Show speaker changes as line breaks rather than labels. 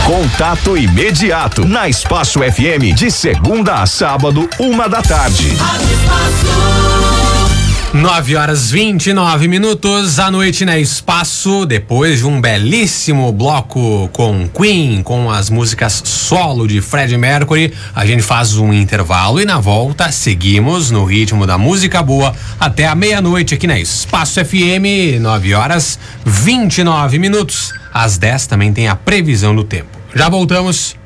Contato imediato na Espaço FM de segunda a sábado, 1h.
9h29 à noite na Espaço, depois de um belíssimo bloco com Queen, com as músicas solo de Freddie Mercury, a gente faz um intervalo e na volta seguimos no ritmo da música boa até a meia-noite aqui na Espaço FM, 9h29. Às 10 também tem a previsão do tempo. Já voltamos.